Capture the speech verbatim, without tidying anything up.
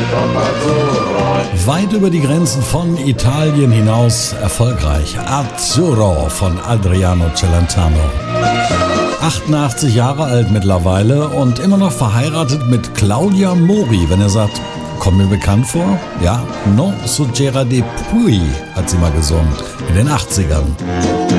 Weit über die Grenzen von Italien hinaus erfolgreich. Azzurro von Adriano Celentano. achtundachtzig Jahre alt mittlerweile und immer noch verheiratet mit Claudia Mori. Wenn er sagt, kommt mir bekannt vor? Ja, Non so c'era di più hat sie mal gesungen in den achtzigern.